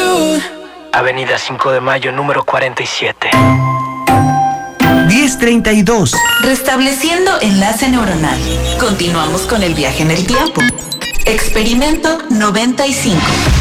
Avenida 5 de Mayo, número 47. 10:32. Restableciendo enlace neuronal. Continuamos con el viaje en el tiempo. Experimento 95.